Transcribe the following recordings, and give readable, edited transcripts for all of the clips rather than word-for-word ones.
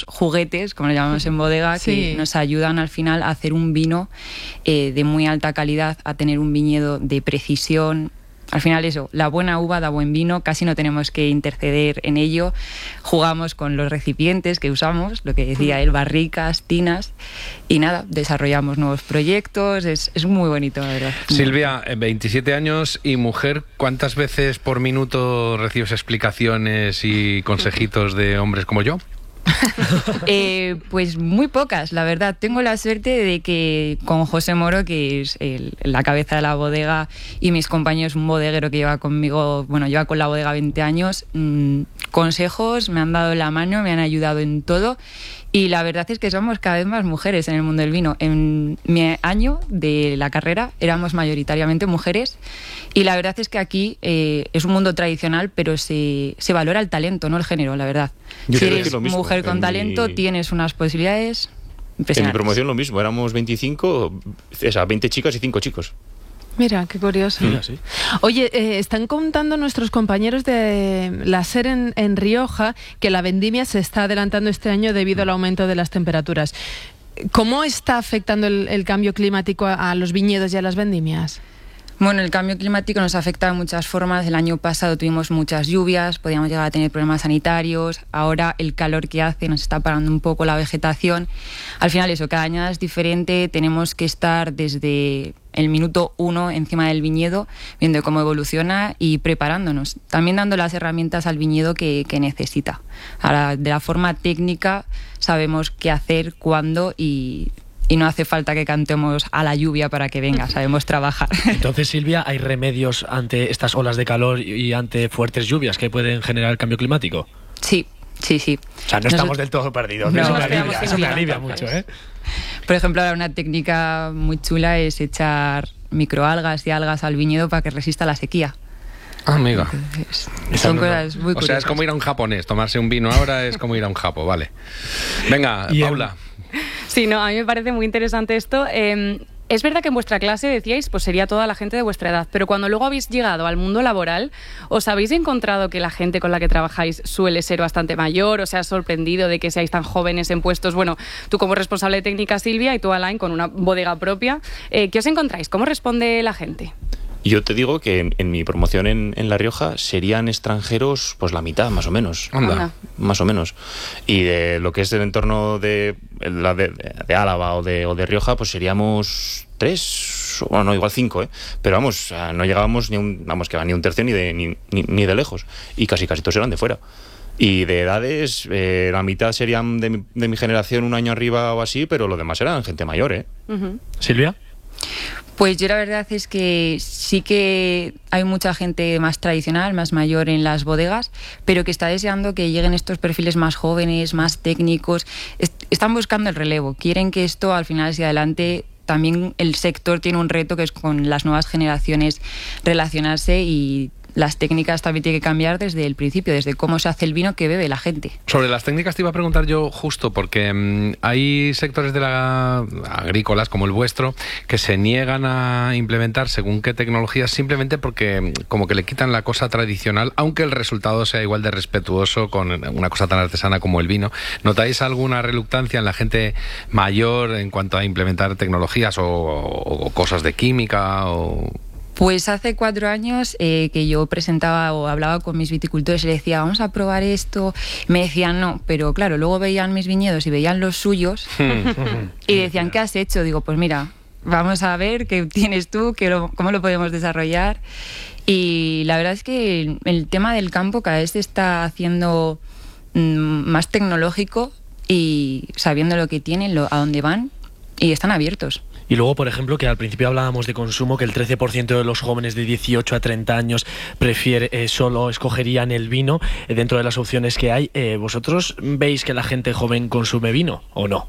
juguetes, como lo llamamos en bodega, que nos ayudan al final a hacer un vino de muy alta calidad, a tener un viñedo de precisión. Al final eso, la buena uva da buen vino, casi no tenemos que interceder en ello. Jugamos con los recipientes que usamos, lo que decía él, barricas, tinas, y nada, desarrollamos nuevos proyectos, es muy bonito, la verdad. Silvia, 27 años y mujer, ¿cuántas veces por minuto recibes explicaciones y consejitos de hombres como yo? Pues muy pocas, la verdad. Tengo la suerte de que con José Moro, que es la cabeza de la bodega, y mis compañeros, un bodeguero que lleva conmigo, bueno, lleva con la bodega 20 años, consejos, me han dado la mano, me han ayudado en todo. Y la verdad es que somos cada vez más mujeres en el mundo del vino. En mi año de la carrera éramos mayoritariamente mujeres, y la verdad es que aquí es un mundo tradicional, pero se valora el talento, no el género, la verdad. Yo si eres mujer con talento, tienes unas posibilidades impresionantes. En mi promoción lo mismo, éramos 25, o sea, 20 chicas y 5 chicos. Mira, qué curioso. Mira, sí. Oye, están contando nuestros compañeros de la SER en Rioja que la vendimia se está adelantando este año debido al aumento de las temperaturas. ¿Cómo está afectando el cambio climático a los viñedos y a las vendimias? Bueno, el cambio climático nos afecta de muchas formas. El año pasado tuvimos muchas lluvias, podíamos llegar a tener problemas sanitarios. Ahora el calor que hace nos está parando un poco la vegetación. Al final eso, cada añada es diferente. Tenemos que estar desde el minuto 1 encima del viñedo, viendo cómo evoluciona y preparándonos. También dando las herramientas al viñedo que necesita. Ahora, de la forma técnica, sabemos qué hacer, cuándo y no hace falta que cantemos a la lluvia para que venga, sabemos trabajar. Entonces, Silvia, ¿hay remedios ante estas olas de calor y ante fuertes lluvias que pueden generar el cambio climático? Sí. O sea, no estamos del todo perdidos. No, eso me alivia mucho, ¿eh? Por ejemplo, ahora una técnica muy chula es echar microalgas y algas al viñedo para que resista la sequía. Amiga. Son cosas muy curiosas. O sea, es como ir a un japonés. Tomarse un vino ahora es como ir a un japo, vale. Venga, Paula. Sí, no, a mí me parece muy interesante esto. Es verdad que en vuestra clase decíais, pues sería toda la gente de vuestra edad, pero cuando luego habéis llegado al mundo laboral, ¿os habéis encontrado que la gente con la que trabajáis suele ser bastante mayor? ¿Os has sorprendido de que seáis tan jóvenes en puestos? Bueno, tú como responsable de técnica, Silvia, y tú, Alain, con una bodega propia. ¿Qué os encontráis? ¿Cómo responde la gente? Yo te digo que en mi promoción en La Rioja serían extranjeros pues la mitad, más o menos. Anda. Más o menos. Y de lo que es el entorno de Álava o de Rioja, pues seríamos 3, o no, igual 5, ¿eh? Pero vamos, no llegábamos ni un tercio ni de lejos. Y casi todos eran de fuera. Y de edades, la mitad serían de mi generación, un año arriba o así, pero lo demás eran gente mayor, ¿eh? Uh-huh. ¿Silvia? Pues yo la verdad es que sí que hay mucha gente más tradicional, más mayor en las bodegas, pero que está deseando que lleguen estos perfiles más jóvenes, más técnicos. Están buscando el relevo, quieren que esto al final hacia adelante. También el sector tiene un reto que es con las nuevas generaciones relacionarse, y las técnicas también tienen que cambiar desde el principio, desde cómo se hace el vino que bebe la gente. Sobre las técnicas te iba a preguntar yo justo, porque hay sectores agrícolas como el vuestro que se niegan a implementar según qué tecnologías simplemente porque como que le quitan la cosa tradicional, aunque el resultado sea igual de respetuoso con una cosa tan artesana como el vino. ¿Notáis alguna reluctancia en la gente mayor en cuanto a implementar tecnologías o cosas de química o...? Pues hace 4 años que yo presentaba o hablaba con mis viticultores y les decía, vamos a probar esto. Me decían no, pero claro, luego veían mis viñedos y veían los suyos y decían, ¿qué has hecho? Digo, pues mira, vamos a ver qué tienes tú, cómo lo podemos desarrollar. Y la verdad es que el tema del campo cada vez se está haciendo más tecnológico y sabiendo lo que tienen, a dónde van, y están abiertos. Y luego, por ejemplo, que al principio hablábamos de consumo, que el 13% de los jóvenes de 18 a 30 años solo escogerían el vino dentro de las opciones que hay. ¿Vosotros veis que la gente joven consume vino o no?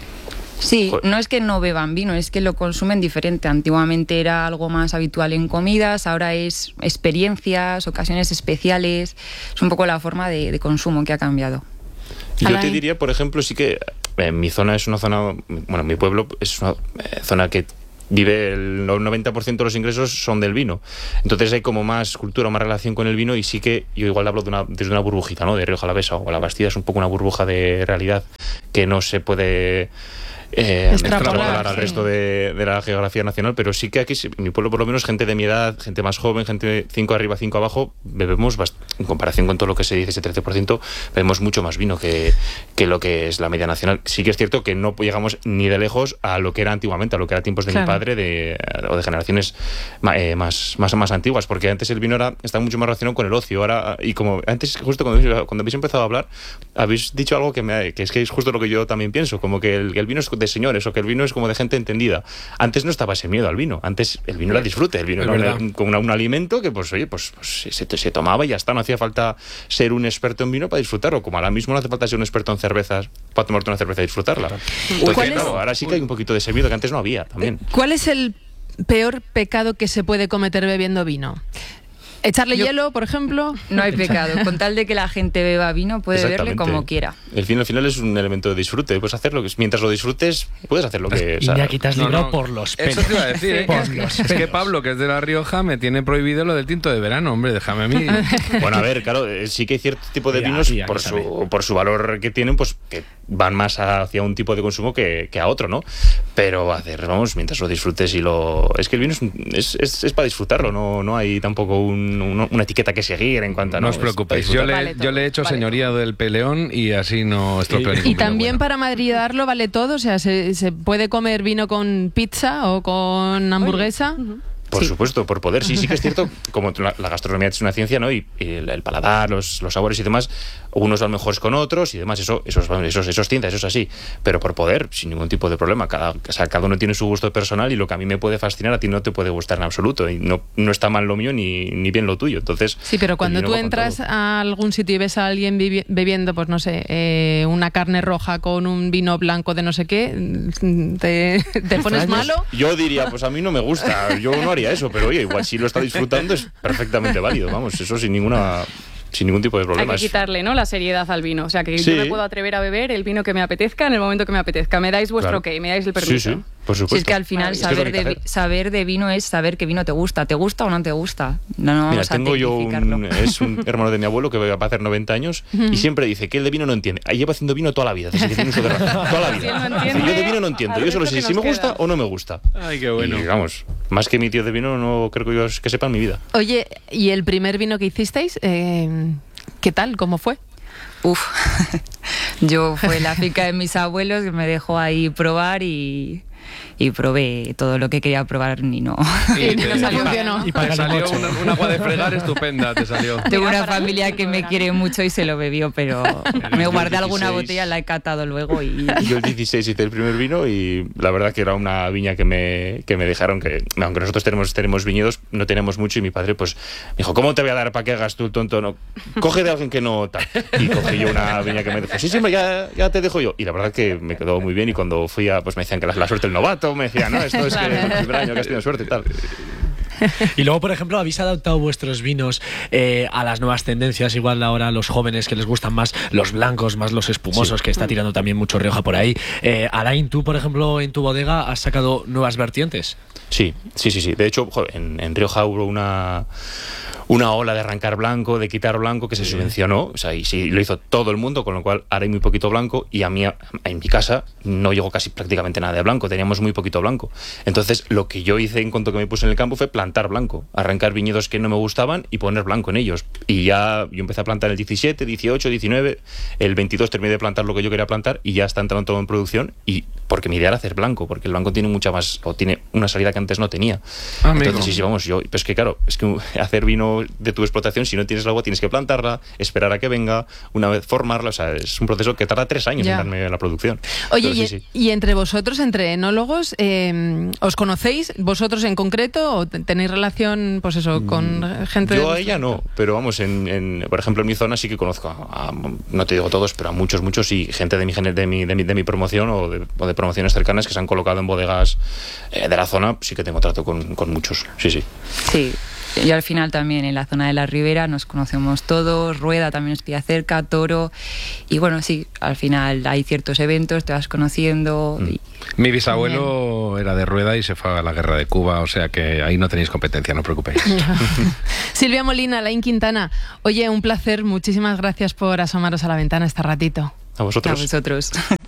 Sí, no es que no beban vino, es que lo consumen diferente. Antiguamente era algo más habitual en comidas, ahora es experiencias, ocasiones especiales. Es un poco la forma de consumo que ha cambiado. Yo te diría, por ejemplo, sí que mi zona es una zona, bueno, mi pueblo es una zona que vive el 90% de los ingresos son del vino. Entonces hay como más cultura, más relación con el vino, y sí que yo igual hablo desde una burbujita, ¿no? De Rioja Alavesa o la Bastida es un poco una burbuja de realidad. que no se puede extrapolar al resto de la geografía nacional, pero sí que aquí, en mi pueblo por lo menos, gente de mi edad, gente más joven, gente 5 arriba, 5 abajo, bebemos, en comparación con todo lo que se dice, ese 13%, bebemos mucho más vino que lo que es la media nacional. Sí que es cierto que no llegamos ni de lejos a lo que era antiguamente, a lo que era tiempos de mi padre o de generaciones más antiguas, porque antes el vino estaba mucho más relacionado con el ocio. Ahora, y como antes, justo cuando habéis empezado a hablar, habéis dicho algo que es justo lo que yo también pienso, como que el vino es de señores, o que el vino es como de gente entendida. Antes no estaba ese miedo al vino, antes el vino era disfrute, el vino era como un alimento que se tomaba y ya está, no hacía falta ser un experto en vino para disfrutarlo, como ahora mismo no hace falta ser un experto en cervezas para tomarte una cerveza y disfrutarla. Entonces, ahora sí que hay un poquito de ese miedo que antes no había también. ¿Cuál es el peor pecado que se puede cometer bebiendo vino? ¿Echarle hielo, por ejemplo? No hay pecado. Con tal de que la gente beba vino, puede beberle como quiera. El vino al final es un elemento de disfrute. Puedes hacerlo, mientras lo disfrutes, puedes hacer lo que... Y ya quitas libro por los pelos. Eso te iba a decir, es que Pablo, que es de La Rioja, me tiene prohibido lo del tinto de verano. Hombre, déjame a mí. Bueno, a ver, claro, sí que hay cierto tipo de vinos, por su valor que tienen, pues que van más hacia un tipo de consumo que a otro, ¿no? Pero mientras lo disfrutes es que el vino es para disfrutarlo, no hay tampoco una etiqueta que seguir en cuanto a... No os preocupéis, yo le he hecho señoría del peleón y así no estropeo ningún vino. Y también para madridarlo vale todo, o sea, ¿se puede comer vino con pizza o con hamburguesa? Por supuesto, por poder. Sí que es cierto, como la gastronomía es una ciencia, ¿no? Y el paladar, los sabores y demás, unos van mejores con otros y demás, eso es ciencia, eso es así. Pero por poder, sin ningún tipo de problema. Cada uno tiene su gusto personal y lo que a mí me puede fascinar, a ti no te puede gustar en absoluto. Y no está mal lo mío ni bien lo tuyo. Entonces, sí, pero cuando tú entras a algún sitio y ves a alguien bebiendo, pues no sé, una carne roja con un vino blanco de no sé qué, ¿te pones malo? Yo diría, pues a mí no me gusta, yo no haría eso, pero oye, igual si lo está disfrutando es perfectamente válido, vamos, eso sin ningún tipo de problema. Hay que quitarle, ¿no?, la seriedad al vino. O sea, que yo me puedo atrever a beber el vino que me apetezca en el momento que me apetezca. Me dais vuestro ok, me dais el permiso. Sí, por supuesto. Si es que al final saber de vino es saber qué vino te gusta. ¿Te gusta o no te gusta? No Mira, tengo yo es un hermano de mi abuelo que va a hacer 90 años y siempre dice que él de vino no entiende. Lleva haciendo vino toda la vida, desde que tiene uso de razón. Toda la vida. Si yo de vino no entiendo. Yo solo sé si me gusta o no me gusta. Ay, qué bueno. Y vamos, más que mi tío de vino no creo que sepa en mi vida. Oye, ¿y el primer vino que hicisteis? ¿Qué tal? ¿Cómo fue? Yo fue la finca de mis abuelos que me dejó ahí probar y probé todo lo que quería probar y no. Y no funcionó. Y te salió un agua de fregar estupenda, te salió. Tengo una familia que me quiere mucho y se lo bebió, pero me guardé alguna botella, la he catado luego y... Yo el 16 hice el primer vino y la verdad que era una viña que me dejaron, que aunque nosotros tenemos viñedos, no tenemos mucho, y mi padre pues me dijo, ¿cómo te voy a dar para que hagas tú el tonto? No, coge de alguien que no tal. Y cogí yo una viña que me dijo, sí, ya te dejo yo. Y la verdad que me quedó muy bien, y cuando fui pues me decían que la suerte del novato, me decían, no, esto es que el primer año que has tenido suerte y tal. Y luego, por ejemplo, ¿habéis adaptado vuestros vinos a las nuevas tendencias? Igual ahora los jóvenes que les gustan más los blancos, más los espumosos, que está tirando también mucho Rioja por ahí. Alain, tú, por ejemplo, en tu bodega has sacado nuevas vertientes. Sí. De hecho, en Rioja hubo una ola de arrancar blanco, de quitar blanco, que se subvencionó, o sea, y sí, lo hizo todo el mundo, con lo cual ahora hay muy poquito blanco, y a mí, en mi casa, no llegó casi prácticamente nada de blanco, teníamos muy poquito blanco. Entonces, lo que yo hice en cuanto que me puse en el campo fue plantar blanco, arrancar viñedos que no me gustaban y poner blanco en ellos. Y ya yo empecé a plantar el 17, 18, 19, el 22 terminé de plantar lo que yo quería plantar y ya está entrando todo en producción, y porque mi idea era hacer blanco, porque el blanco tiene tiene una salida que antes no tenía. Entonces, sí, vamos, pues que claro, es que hacer vino de tu explotación, si no tienes el agua tienes que plantarla, esperar a que venga, una vez formarla, o sea, es un proceso que tarda 3 años en darme la producción. Oye, y entre vosotros, entre enólogos, ¿os conocéis vosotros en concreto o tenéis relación, pues eso, con gente? Yo a ella no, pero vamos, por ejemplo, en mi zona sí que conozco no te digo todos, pero a muchos, y gente de mi promoción o de promociones cercanas que se han colocado en bodegas de la zona, sí que tengo trato con muchos, sí. Sí. Y al final también en la zona de la Ribera nos conocemos todos, Rueda también nos pilla cerca, Toro, y bueno, sí, al final hay ciertos eventos, te vas conociendo. Mi bisabuelo era de Rueda y se fue a la guerra de Cuba, o sea que ahí no tenéis competencia, no os preocupéis. Silvia Molina, Alain Quintana, oye, un placer, muchísimas gracias por asomaros a la ventana este ratito. A vosotros. A vosotros.